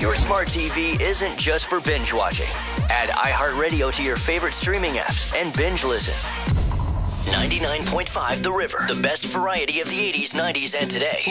Your smart TV isn't just for binge watching. Add iHeartRadio to your favorite streaming apps and binge listen. 99.5 The River, the best variety of the 80s, 90s, and today.